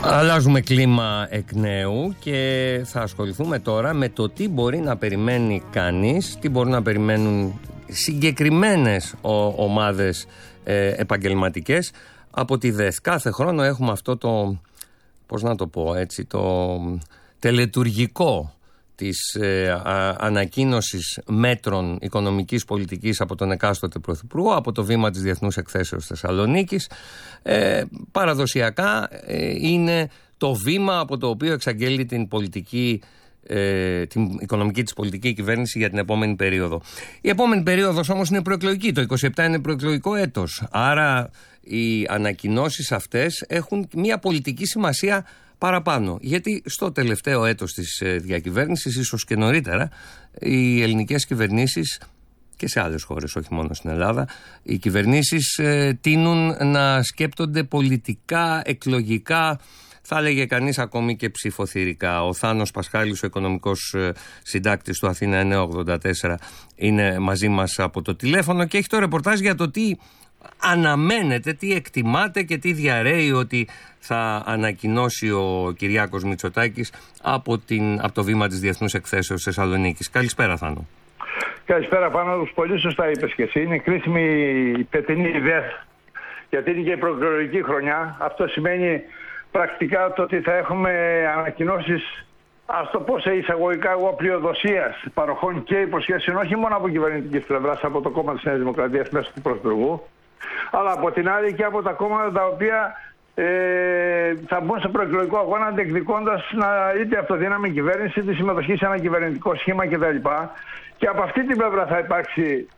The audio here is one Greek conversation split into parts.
Αλλάζουμε κλίμα εκ νέου και θα ασχοληθούμε τώρα με το τι μπορεί να περιμένει κανείς, τι μπορούν να περιμένουν συγκεκριμένες ομάδες επαγγελματικές από τη ΔΕΘ. Κάθε χρόνο έχουμε αυτό το, πώς να το πω έτσι, το τελετουργικό της ανακοίνωσης μέτρων οικονομικής πολιτικής από τον εκάστοτε Πρωθυπουργό, από το βήμα της Διεθνούς Εκθέσεως Θεσσαλονίκης. Παραδοσιακά είναι το βήμα από το οποίο εξαγγέλει την πολιτική, την οικονομική της πολιτική κυβέρνηση για την επόμενη περίοδο. Η επόμενη περίοδος όμως είναι προεκλογική, το 27 είναι προεκλογικό έτος, άρα οι ανακοινώσεις αυτές έχουν μια πολιτική σημασία παραπάνω. Γιατί στο τελευταίο έτος της διακυβέρνησης, ίσως και νωρίτερα, οι ελληνικές κυβερνήσεις και σε άλλες χώρες, όχι μόνο στην Ελλάδα, οι κυβερνήσεις τείνουν να σκέπτονται πολιτικά, εκλογικά, θα έλεγε κανείς ακόμη και ψηφοθυρικά. Ο Θάνος Πασχάλης, ο οικονομικός συντάκτης του Αθήνα 984, είναι μαζί μας από το τηλέφωνο και έχει το ρεπορτάζ για το τι αναμένεται, τι εκτιμάται και τι διαρρέει ότι θα ανακοινώσει ο Κυριάκος Μητσοτάκης από το βήμα της Διεθνούς Εκθέσεως Θεσσαλονίκης. Καλησπέρα, Θάνο. Καλησπέρα, Πάνο. Πολύ σωστά είπες και εσύ. Είναι κρίσιμη η πετεινή ιδέα, γιατί είναι και η προεκλογική χρονιά. Αυτό σημαίνει πρακτικά το ότι θα έχουμε ανακοινώσεις, ας το πω σε εισαγωγικά, πλειοδοσίας παροχών και υποσχέσεων, όχι μόνο από κυβερνητικής πλευράς, από το κόμμα της Νέας Δημοκρατίας μέσω του Πρωθυπουργού, αλλά από την άλλη και από τα κόμματα τα οποία θα μπουν σε προεκλογικό αγώνα διεκδικώντας είτε αυτοδύναμη κυβέρνηση, είτε συμμετοχή σε ένα κυβερνητικό σχήμα κτλ. Και από αυτή την πλευρά θα υπάρξει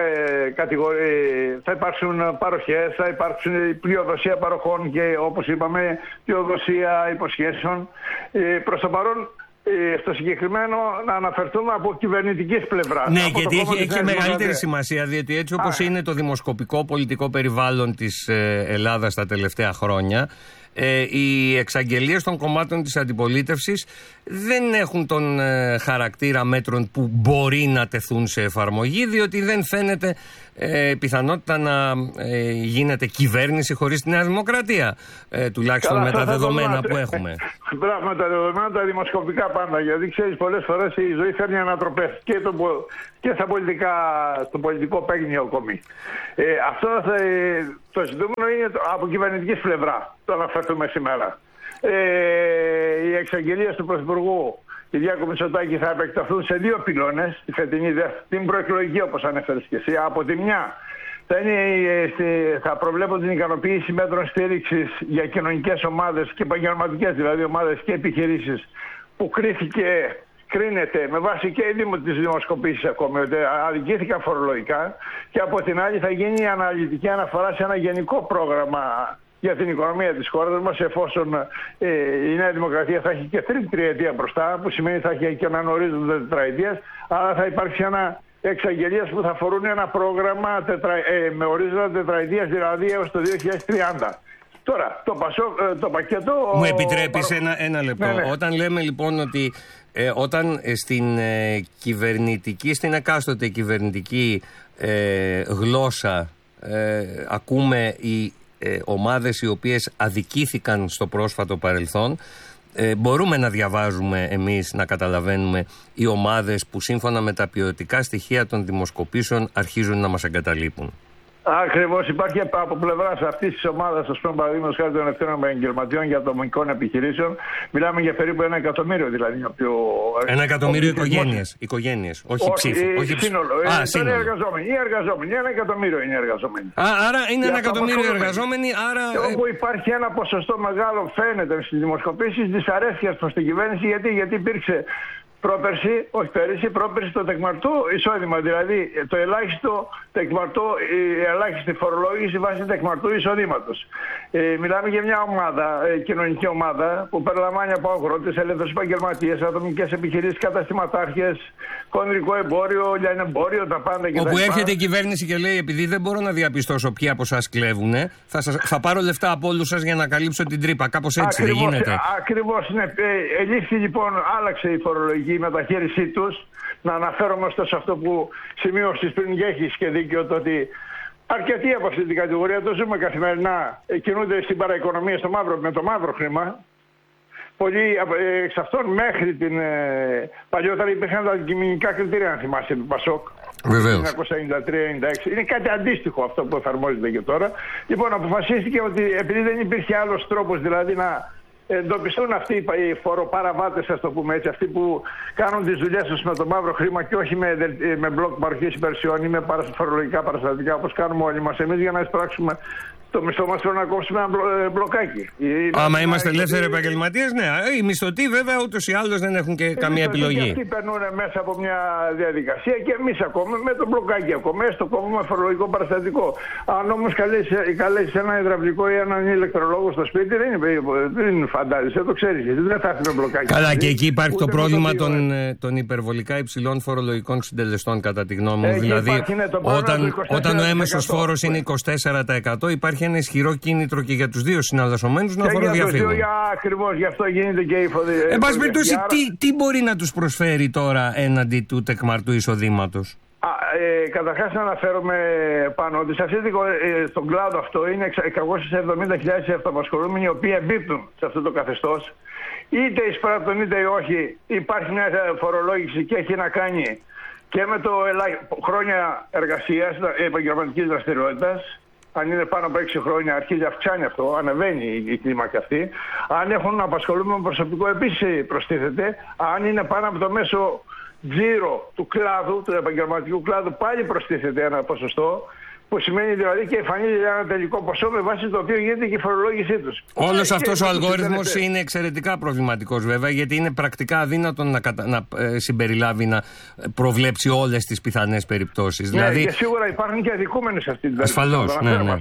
θα υπάρξουν παροχές, θα υπάρξουν πλειοδοσία παροχών και, όπως είπαμε, πλειοδοσία υποσχέσεων. Προς το παρόν, στο συγκεκριμένο να αναφερθούμε από κυβερνητικής πλευράς. Ναι, γιατί έχει μεγαλύτερη σημασία, διότι έτσι όπως είναι το δημοσκοπικό πολιτικό περιβάλλον της Ελλάδας τα τελευταία χρόνια, οι εξαγγελίες των κομμάτων της αντιπολίτευσης δεν έχουν τον χαρακτήρα μέτρων που μπορεί να τεθούν σε εφαρμογή, διότι δεν φαίνεται πιθανότητα να γίνεται κυβέρνηση χωρίς τη Νέα Δημοκρατία, τουλάχιστον με τα δεδομένα που έχουμε. Μπράβο, με τα δεδομένα τα δημοσκοπικά πάντα, γιατί ξέρεις, πολλές φορές η ζωή φέρνει ανατροπές και στο πολιτικό παίγνιο ακόμη. Αυτό το ζητούμενο είναι από κυβερνητικής πλευρά, το αναφερθούμε σήμερα. Οι εξαγγελίες του Πρωθυπουργού Κυριάκου Μητσοτάκη θα επεκταθούν σε δύο πυλώνες, τη φετινή, την προεκλογική όπως ανέφερες και εσύ. Από τη μια θα προβλέπω την ικανοποίηση μέτρων στήριξης για κοινωνικές ομάδες και επαγγελματικές, δηλαδή ομάδες και επιχειρήσεις, που κρίνεται με βάση και τις δημοσκοπήσεις ακόμη ότι αδικήθηκαν φορολογικά, και από την άλλη θα γίνει η αναλυτική αναφορά σε ένα γενικό πρόγραμμα για την οικονομία της χώρας μας, εφόσον η Νέα Δημοκρατία θα έχει και τρίτη τριετία μπροστά, που σημαίνει θα έχει και έναν ορίζοντα τετραετίας, άρα θα υπάρξει εξαγγελίες που θα αφορούν ένα πρόγραμμα με ορίζοντα τετραετίας, δηλαδή έως το 2030. Τώρα, το πακέτο... Μου επιτρέπεις ένα λεπτό. Ναι. Όταν λέμε λοιπόν ότι όταν στην στην εκάστοτε κυβερνητική γλώσσα ακούμε οι ομάδες οι οποίες αδικήθηκαν στο πρόσφατο παρελθόν, μπορούμε να διαβάζουμε εμείς, να καταλαβαίνουμε οι ομάδες που σύμφωνα με τα ποιοτικά στοιχεία των δημοσκοπήσεων αρχίζουν να μας εγκαταλείπουν. Ακριβώς, υπάρχει από πλευράς αυτής της ομάδας, ας πούμε, παραδείγματος χάρη των ευθύνων επαγγελματιών για ατομικών επιχειρήσεων, μιλάμε για περίπου 1 εκατομμύριο δηλαδή. 1 εκατομμύριο οικογένειες, όχι ψήφοι. Σύνολο. Είναι εργαζόμενοι. 1 εκατομμύριο είναι εργαζόμενοι. Άρα είναι 1 εκατομμύριο εργαζόμενοι, άρα. Όπου υπάρχει ένα ποσοστό μεγάλο, φαίνεται στις δημοσκοπήσεις, δυσαρέσκειας προς την κυβέρνηση, γιατί υπήρξε πρόπερση το τεκμαρτό εισόδημα, δηλαδή το ελάχιστο τεκμαρτό, η ελάχιστη φορολόγηση βάσει τεκμαρτού εισοδήματος. Μιλάμε για μια ομάδα, κοινωνική ομάδα, που περιλαμβάνει από αγρότες, ελεύθερους επαγγελματίες, ατομικές επιχειρήσεις, καταστηματάρχες, χονδρικό εμπόριο, λιανεμπόριο, τα πάντα κτλ. Όπου έρχεται η κυβέρνηση και λέει, επειδή δεν μπορώ να διαπιστώσω ποιοι από εσάς κλέβουνε, θα πάρω λεφτά από όλους σας για να καλύψω την τρύπα. Κάπως έτσι δεν γίνεται? Ακριβώς, ναι. Ελήφθη λοιπόν, άλλαξε η φορολογική μεταχείρισή τους. Να αναφέρομαι ωστόσο σε αυτό που σημείωσες πριν, και έχεις και δίκιο, το ότι αρκετοί από αυτή την κατηγορία, το ζούμε καθημερινά, κινούνται στην παραοικονομία, με το μαύρο χρήμα, πολλοί εξ αυτών μέχρι την. Παλιότερα υπήρχαν τα αντικειμενικά κριτήρια, αν θυμάσαι, του Πασόκ. Βεβαίως. 1993-96. Είναι κάτι αντίστοιχο αυτό που εφαρμόζεται και τώρα. Λοιπόν, αποφασίστηκε ότι επειδή δεν υπήρχε άλλος τρόπος, δηλαδή να εντοπιστούν αυτοί οι φοροπαραβάτες, ας το πούμε έτσι, αυτοί που κάνουν τις δουλειές τους με το μαύρο χρήμα και όχι με μπλοκ παροχής υπηρεσιών ή με φορολογικά παραστατικά όπως κάνουμε όλοι μας εμείς για να εισπράξουμε το μισθό μας, πρέπει να κόψουμε ένα μπλοκάκι. Άμα είμαστε ελεύθεροι επαγγελματίες, ναι. Οι μισθωτοί βέβαια ούτως ή άλλως δεν έχουν και καμία επιλογή. Και αυτοί περνούν μέσα από μια διαδικασία και εμείς ακόμα με το μπλοκάκι ακόμα, έστω κόβουμε φορολογικό παραστατικό. Αν όμως καλέσεις ένα υδραυλικό ή έναν ηλεκτρολόγο στο σπίτι, δεν φαντάζεσαι, το ξέρεις, δεν θα έρθει με μπλοκάκι. Καλά, και εκεί υπάρχει το πρόβλημα των υπερβολικά υψηλών φορολογικών συντελεστών, κατά τη γνώμη μου. Δηλαδή, όταν ο έμεσος φόρος είναι 24%, υπάρχει ένα ισχυρό κίνητρο και για τους δύο συναλλασσομένους να φοροδιαφύγουν. Ακριβώς, γι' αυτό γίνεται και η φοροδιαφύγη. Εν πάση περιπτώσει, τι μπορεί να τους προσφέρει τώρα έναντι του τεκμαρτού εισοδήματος? Καταρχάς να αναφέρομαι πάνω ότι στον κλάδο αυτό είναι 670.000 αυτοαπασχολούμενοι οι οποίοι εμπίπτουν σε αυτό το καθεστώς. Είτε εισπράττουν είτε όχι, υπάρχει μια φορολόγηση και έχει να κάνει και με το χρόνια εργασίας, επαγγελματικής δραστηριότητας. Αν είναι πάνω από 6 χρόνια, αρχίζει, αυξάνει αυτό, ανεβαίνει η κλίμακα αυτή. Αν έχουν απασχολούμενο προσωπικό, επίσης προστίθεται. Αν είναι πάνω από το μέσο τζίρο του κλάδου, του επαγγελματικού κλάδου, πάλι προστίθεται ένα ποσοστό. Που σημαίνει δηλαδή και εμφανίζει ένα τελικό ποσό με βάση το οποίο γίνεται και η φορολόγησή τους. Όλος αυτός ο αλγόριθμος είναι εξαιρετικά προβληματικός βέβαια, γιατί είναι πρακτικά αδύνατον να συμπεριλάβει, να προβλέψει όλες τις πιθανές περιπτώσεις. Ναι, δηλαδή, και σίγουρα υπάρχουν και αδικούμενοι σε αυτή την περίπτωση. Ασφαλώς, ναι.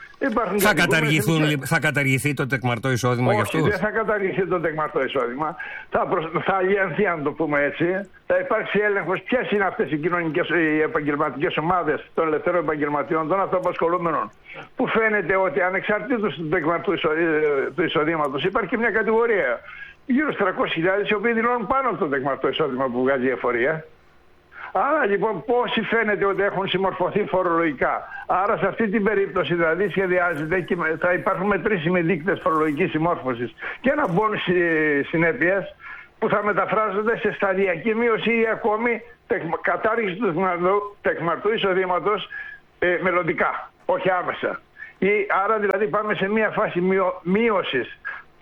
Θα καταργηθεί το τεκμαρτό εισόδημα για αυτούς? Όχι, δεν θα καταργηθεί το τεκμαρτό εισόδημα. Θα αλλιανθεί, αν το πούμε έτσι. Θα υπάρξει έλεγχος ποιες είναι αυτές οι επαγγελματικές ομάδες των ελευθέρων επαγγελματιών, των αυτοαπασχολούμενων, που φαίνεται ότι ανεξαρτήτως του τεκμαρτού του εισοδήματος υπάρχει μια κατηγορία γύρω στους 300.000 οι οποίοι δηλώνουν πάνω από το τεκμαρτό εισόδημα που βγάζει η εφορία. Άρα λοιπόν πόσοι φαίνεται ότι έχουν συμμορφωθεί φορολογικά. Άρα σε αυτή την περίπτωση δηλαδή σχεδιάζεται και θα υπάρχουν μετρήσιμοι δείκτες φορολογικής συμμόρφωσης και ένα μπόνους συνέπειας που θα μεταφράζονται σε σταδιακή μείωση ή ακόμη κατάργηση του τεκμαρτού εισοδήματος μελλοντικά, όχι άμεσα. Άρα δηλαδή πάμε σε μια φάση μείωσης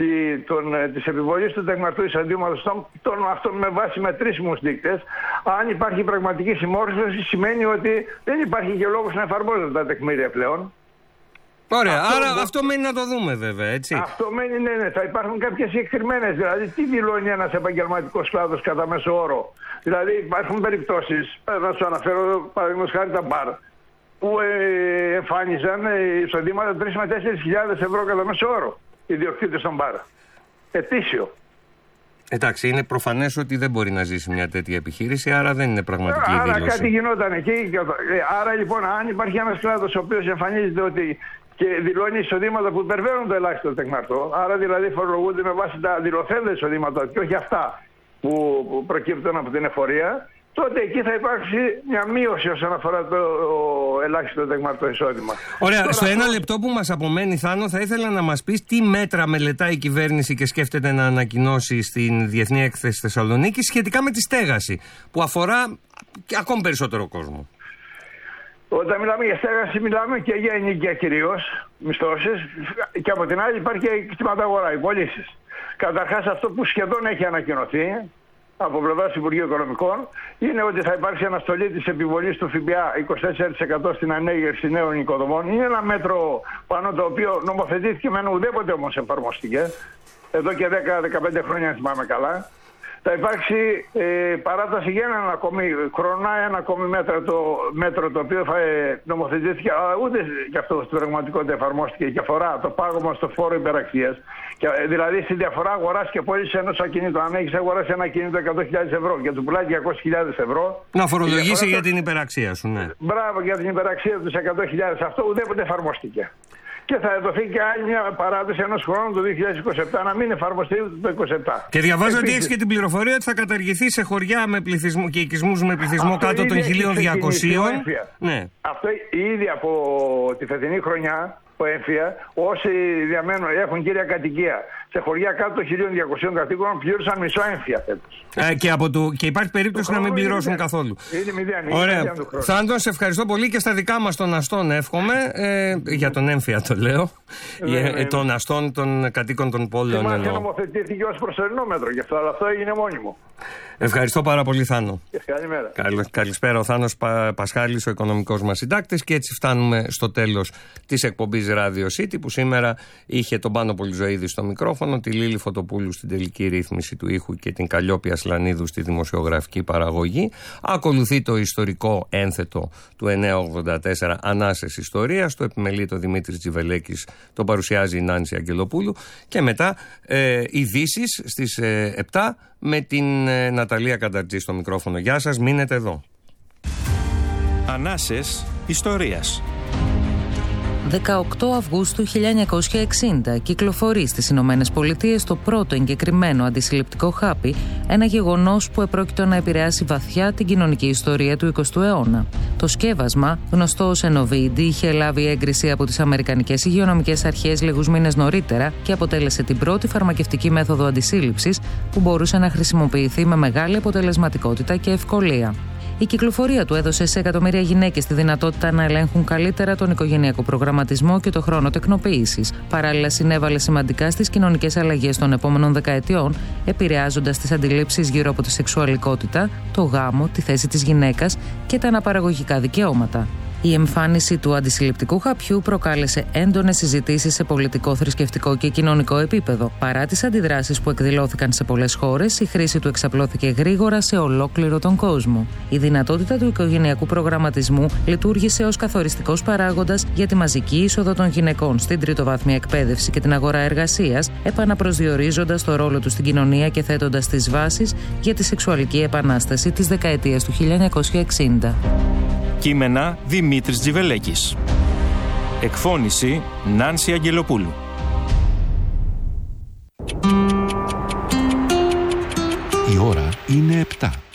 της επιβολής του τεκμαρτού εισοδήματος αυτών με βάση μετρήσιμους δείκτες. Αν υπάρχει πραγματική συμμόρφωση, σημαίνει ότι δεν υπάρχει και λόγος να εφαρμόζονται τα τεκμήρια πλέον. Ωραία, άρα αυτό μένει να το δούμε βέβαια, έτσι. Αυτό μένει, ναι. Θα υπάρχουν κάποιες συγκεκριμένες, δηλαδή τι δηλώνει ένας επαγγελματικός κλάδος κατά μέσο όρο. Δηλαδή υπάρχουν περιπτώσεις, να σου αναφέρω παραδείγματος χάρη τα μπαρ, που εμφάνιζαν εισοδήματα 3 με 4.000 ευρώ κατά μέσο όρο. Ιδιοκτήτες των μπαρ. Ετήσιο. Εντάξει, είναι προφανές ότι δεν μπορεί να ζήσει μια τέτοια επιχείρηση, άρα δεν είναι πραγματική δήλωση. Άρα κάτι γινόταν εκεί. Άρα λοιπόν, αν υπάρχει ένας κλάδος ο οποίος εμφανίζεται ότι και δηλώνει εισοδήματα που υπερβαίνουν το ελάχιστο τεκμαρτό, άρα δηλαδή φορολογούνται με βάση τα δηλωθέντα εισοδήματα και όχι αυτά που προκύπτουν από την εφορία, τότε εκεί θα υπάρξει μια μείωση όσον αφορά το ελάχιστο τεκμαρτό εισόδημα. Ωραία. Τώρα, στο ένα λεπτό που μας απομένει, Θάνο, θα ήθελα να μας πεις τι μέτρα μελετάει η κυβέρνηση και σκέφτεται να ανακοινώσει στην Διεθνή Έκθεση Θεσσαλονίκη σχετικά με τη στέγαση, που αφορά και ακόμη περισσότερο κόσμο. Όταν μιλάμε για στέγαση, μιλάμε και για ενοικία κυρίως, μισθώσεις, και από την άλλη υπάρχει και κτηματαγορά, οι πωλήσεις. Καταρχάς, αυτό που σχεδόν έχει ανακοινωθεί από πλευράς Υπουργείου Οικονομικών είναι ότι θα υπάρξει αναστολή της επιβολής του ΦΠΑ 24% στην ανέγερση νέων οικοδομών. Είναι ένα μέτρο πάνω το οποίο νομοθετήθηκε μεν, ουδέποτε όμως εφαρμοστηκε εδώ και 10-15 χρόνια, αν θυμάμαι καλά. Θα υπάρξει παράταση για έναν ακόμη χρονά, ένα ακόμη μέτρο το οποίο θα νομοθετήθηκε, αλλά ούτε και αυτό στην πραγματικότητα εφαρμόστηκε και αφορά το πάγωμα στο φόρο υπεραξίας. Δηλαδή στη διαφορά αγοράς και πώλησης ενός ακινήτου. Αν έχεις αγοράσει ένα ακινήτο 100.000 ευρώ και του πουλάει 200.000 ευρώ. Να φορολογήσει για την υπεραξία σου, ναι. Μπράβο, για την υπεραξία του 100.000. Αυτό ουδέποτε εφαρμόστηκε. Και θα δοθεί και άλλη μια παράταση ενός χρόνου το 2027 να μην εφαρμοστεί το 2027. Και διαβάζω ότι έχεις και την πληροφορία ότι θα καταργηθεί σε χωριά με πληθυσμό και οικισμούς με πληθυσμό κάτω των 1.200. Ναι. Αυτό ήδη από τη φετινή χρονιά, ο έμφυα, όσοι διαμένουν, έχουν κύρια κατοικία σε χωριά κάτω των 1.200 κατοίκων πλήρωσαν μισό έμφυα φέτος. Και υπάρχει περίπτωση να μην πληρώσουν καθόλου. Είναι μηδέν. Ωραία. Θάντο, σε ευχαριστώ πολύ και στα δικά μας των αστών εύχομαι. Για τον έμφυα το λέω. Των αστών των κατοίκων των πόλεων. Θυμάστε, νομοθετήθηκε ως προσωρινόμετρο γι' αυτό, αλλά αυτό έγινε μόνιμο. Ευχαριστώ πάρα πολύ, Θάνο. Καλημέρα. Καλησπέρα, ο Θάνος Πασχάλης, ο οικονομικός μας συντάκτης. Και έτσι φτάνουμε στο τέλος της εκπομπής Radio City, που σήμερα είχε τον Πάνο Πολυζωίδη στο μικρόφωνο, τη Λίλη Φωτοπούλου στην τελική ρύθμιση του ήχου και την Καλλιόπη Ασλανίδου στη δημοσιογραφική παραγωγή. Ακολουθεί το ιστορικό ένθετο του 984 Ανάσες Ιστορίας. Το επιμελεί το Δημήτρης Τζιβελέκης, το παρουσιάζει η Νάνση Αγγελοπούλου. Και μετά ειδήσεις στις 7 με την Ναταλία Κανταρτζή στο μικρόφωνο. Γεια σας, μείνετε εδώ. Ανάσες Ιστορίας. 18 Αυγούστου 1960 κυκλοφορεί στις Ηνωμένες Πολιτείες το πρώτο εγκεκριμένο αντισυλληπτικό χάπι, ένα γεγονός που επρόκειτο να επηρεάσει βαθιά την κοινωνική ιστορία του 20ου αιώνα. Το σκεύασμα, γνωστό ως Enovide, είχε λάβει έγκριση από τις Αμερικανικές Υγειονομικές Αρχές λίγους μήνες νωρίτερα και αποτέλεσε την πρώτη φαρμακευτική μέθοδο αντισύλληψης που μπορούσε να χρησιμοποιηθεί με μεγάλη αποτελεσματικότητα και ευκολία. Η κυκλοφορία του έδωσε σε εκατομμύρια γυναίκες τη δυνατότητα να ελέγχουν καλύτερα τον οικογενειακό προγραμματισμό και το χρόνο τεκνοποίησης. Παράλληλα, συνέβαλε σημαντικά στις κοινωνικές αλλαγές των επόμενων δεκαετιών, επηρεάζοντας τις αντιλήψεις γύρω από τη σεξουαλικότητα, το γάμο, τη θέση της γυναίκας και τα αναπαραγωγικά δικαιώματα. Η εμφάνιση του αντισυλληπτικού χαπιού προκάλεσε έντονες συζητήσεις σε πολιτικό, θρησκευτικό και κοινωνικό επίπεδο. Παρά τις αντιδράσεις που εκδηλώθηκαν σε πολλές χώρες, η χρήση του εξαπλώθηκε γρήγορα σε ολόκληρο τον κόσμο. Η δυνατότητα του οικογενειακού προγραμματισμού λειτουργήσε ως καθοριστικός παράγοντας για τη μαζική είσοδο των γυναικών στην τριτοβάθμια εκπαίδευση και την αγορά εργασίας, επαναπροσδιορίζοντας το ρόλο του στην κοινωνία και θέτοντας τις βάσεις για τη σεξουαλική επανάσταση της δεκαετίας του 1960. Κείμενα Δημήτρης Τζιβελέκης. Εκφώνηση Νάνση Αγγελοπούλου. Η ώρα είναι 7.